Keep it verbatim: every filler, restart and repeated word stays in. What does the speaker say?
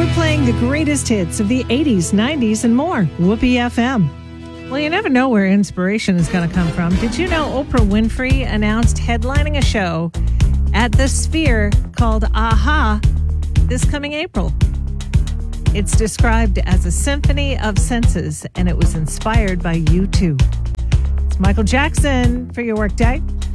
playing the greatest hits of the eighties, nineties, and more. Whoopee F M. Well, you never know where inspiration is going to come from. Did you know Oprah Winfrey announced headlining a show at the Sphere called Aha this coming April? It's described as a symphony of senses, and it was inspired by U two. It's Michael Jackson for your workday.